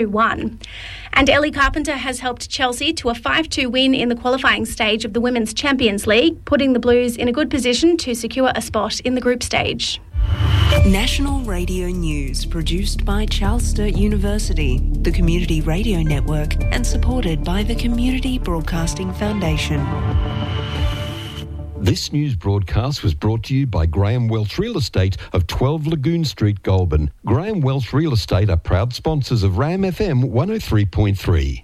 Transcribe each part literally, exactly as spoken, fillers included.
one. And Ellie Carpenter has helped Chelsea to a five two win in the qualifying stage of the Women's Champions League, putting the Blues in a good position to secure a spot in the group stage. National Radio News, produced by Charles Sturt University, the Community Radio Network, and supported by the Community Broadcasting Foundation. This news broadcast was brought to you by Graham Welch Real Estate of twelve Lagoon Street, Goulburn. Graham Welch Real Estate are proud sponsors of Ram F M one oh three point three.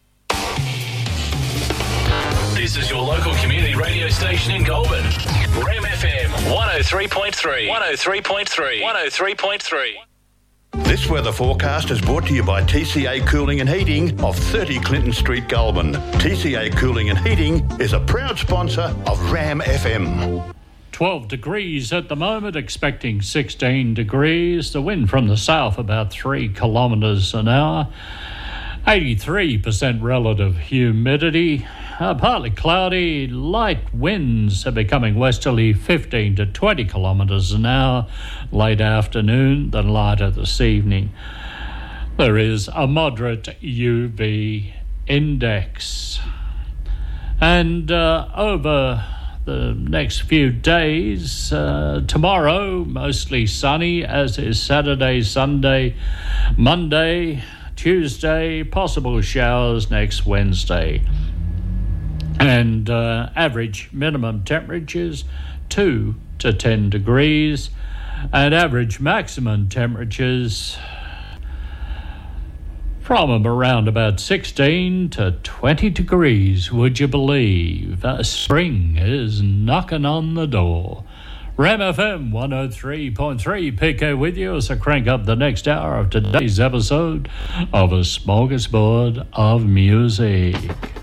This is your local community radio station in Goulburn. Ram F M one oh three point three. one oh three point three. one oh three point three. This weather forecast is brought to you by T C A Cooling and Heating of thirty Clinton Street, Goulburn. T C A Cooling and Heating is a proud sponsor of Ram F M. twelve degrees at the moment, expecting sixteen degrees. The wind from the south about three kilometres an hour. eighty-three percent relative humidity. Uh, partly cloudy, light winds are becoming westerly, fifteen to twenty kilometres an hour late afternoon, then lighter this evening. There is a moderate U V index. And uh, over the next few days, uh, tomorrow mostly sunny, as is Saturday, Sunday, Monday, Tuesday, possible showers next Wednesday. And uh, average minimum temperatures two to ten degrees, and average maximum temperatures from around about sixteen to twenty degrees. Would you believe? Uh, spring is knocking on the door. Ram F M one oh three point three, P K with you as I crank up the next hour of today's episode of A Smorgasbord of Music.